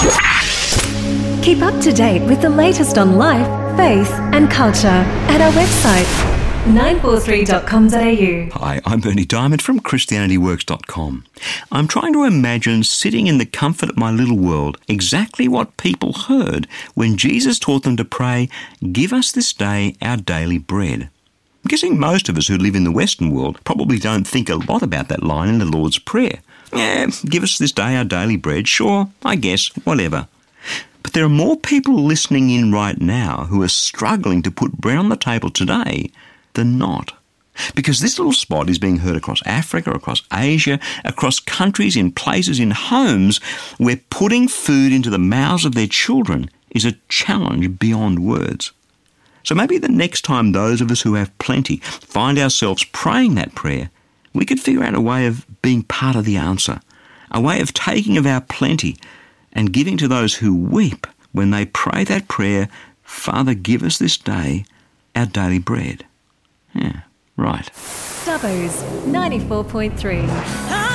Keep up to date with the latest on life, faith and culture at our website 943.com.au. Hi, I'm Bernie Diamond from ChristianityWorks.com. I'm trying to imagine sitting in the comfort of my little world exactly what people heard when Jesus taught them to pray, "Give us this day our daily bread." I'm guessing most of us who live in the Western world probably don't think a lot about that line in the Lord's Prayer. Yeah, give us this day our daily bread. Sure, I guess, whatever. But there are more people listening in right now who are struggling to put bread on the table today than not. Because this little spot is being heard across Africa, across Asia, across countries, in places, in homes where putting food into the mouths of their children is a challenge beyond words. So maybe the next time those of us who have plenty find ourselves praying that prayer, we could figure out a way of being part of the answer, a way of taking of our plenty and giving to those who weep when they pray that prayer, "Father, give us this day our daily bread." Yeah, right. Stubbo's 94.3.